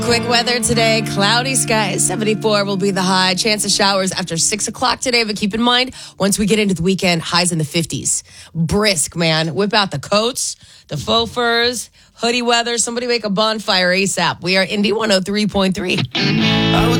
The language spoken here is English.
Quick weather today. Cloudy skies. 74 will be the high. Chance of showers after 6 o'clock today. But keep in mind, once we get into the weekend, highs in the 50s. Brisk, man. Whip out the coats, the faux furs, hoodie weather. Somebody make a bonfire ASAP. We are Indy 103.3.